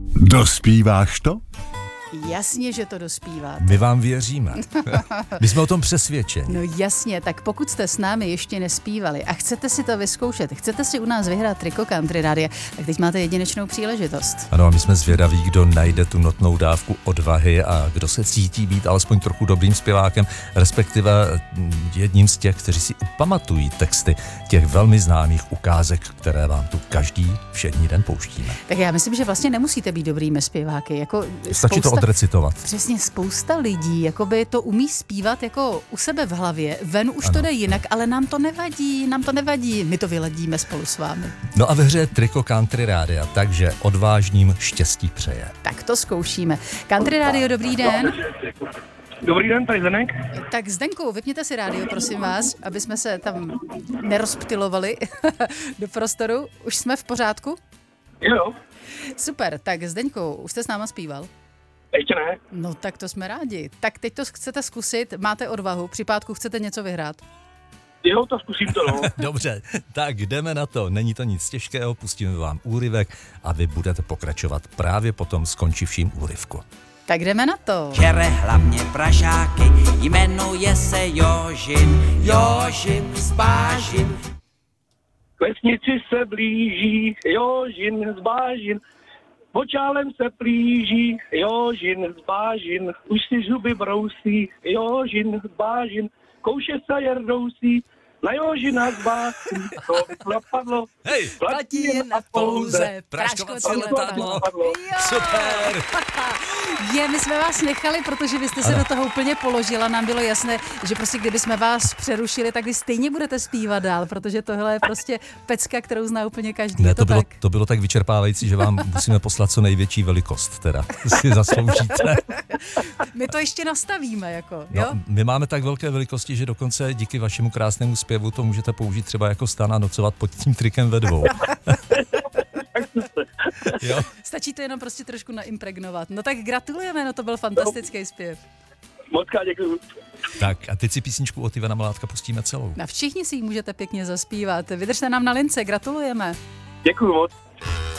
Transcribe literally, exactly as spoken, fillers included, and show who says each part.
Speaker 1: Dospíváš to?
Speaker 2: Jasně, že to dospíváte.
Speaker 3: My vám věříme. My jsme o tom přesvědčeni.
Speaker 2: No jasně, tak pokud jste s námi ještě nespívali a chcete si to vyzkoušet, chcete si u nás vyhrát triko Country Rádia, tak teď máte jedinečnou příležitost.
Speaker 3: Ano, a my jsme zvědaví, kdo najde tu notnou dávku odvahy a kdo se cítí být alespoň trochu dobrým zpěvákem, respektive jedním z těch, kteří si upamatují texty těch velmi známých ukázek, které vám tu každý všední den pouštíme.
Speaker 2: Tak já myslím, že vlastně nemusíte být dobrými zpěváky. Jako
Speaker 3: Stačí
Speaker 2: spousta...
Speaker 3: to odrecitovat.
Speaker 2: Přesně, spousta lidí jakoby to umí zpívat jako u sebe v hlavě. Ven už
Speaker 3: Ano.
Speaker 2: to jde jinak, ale nám to nevadí, nám to nevadí. My to vyladíme spolu s vámi.
Speaker 3: No a ve hře je triko Country Rádia, takže odvážným štěstí přeje.
Speaker 2: Tak to zkoušíme. Country Rádio, dobrý den.
Speaker 4: Dobrý den, tady Zdeněk.
Speaker 2: Tak Zdenku, vypněte si rádio, prosím vás, aby jsme se tam nerozptylovali do prostoru. Už jsme v pořádku?
Speaker 4: Jo,
Speaker 2: Super, tak Zdeňku, už jste s náma zpíval?
Speaker 4: ještě ne.
Speaker 2: No tak to jsme rádi. Tak teď to chcete zkusit, máte odvahu, při pátku chcete něco vyhrát?
Speaker 4: Jo, to zkusím to, no.
Speaker 3: Dobře, tak jdeme na to. Není to nic těžkého, pustíme vám úryvek a vy budete pokračovat právě po tom skončivším úryvku.
Speaker 2: Tak jdeme na to.
Speaker 5: Žere hlavně pražáky, jmenuje se Jožin, Jožin z Bážin.
Speaker 4: K vesnici se blíží Jožin z Bážin. Počálem se plíží Jožin z Bážin. Už si zuby brousí Jožin z Bážin. Kouše se jerdousí na Jožina z Bážin. To napadlo.
Speaker 3: Hej,
Speaker 2: Platí jen a pouze práškovací letadlo. Jo.
Speaker 3: Super!
Speaker 2: Je, my jsme vás nechali, protože vy jste se do toho úplně položila. Nám bylo jasné, že prostě kdyby jsme vás přerušili, tak vy stejně budete zpívat dál, protože tohle je prostě pecka, kterou zná úplně každý.
Speaker 3: Ne,
Speaker 2: Je
Speaker 3: to, bylo,
Speaker 2: tak?
Speaker 3: to bylo tak vyčerpávající, že vám musíme poslat co největší velikost, teda si zasloužíte.
Speaker 2: My to ještě nastavíme, jako, jo?
Speaker 3: No, my máme tak velké velikosti, že dokonce díky vašemu krásnému zpěvu to můžete použít třeba jako stan a nocovat pod tím trikem ve dvou. Jo?
Speaker 2: Stačí to jenom prostě trošku naimpregnovat. No tak gratulujeme, no to byl fantastický zpěv.
Speaker 4: Mocka děkuju.
Speaker 3: Tak a teď si písničku od Ivana Malátka pustíme celou.
Speaker 2: Na všichni si ji můžete pěkně zaspívat. Vydržte nám na lince, gratulujeme.
Speaker 4: Děkuju moc.